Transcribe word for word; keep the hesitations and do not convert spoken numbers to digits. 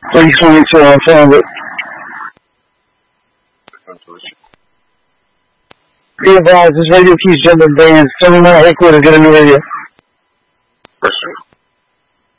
three twenty-two on Sunday. Be advised, this radio keeps jumping bands. Tell me my headquarters get a new radio. Yes, sir.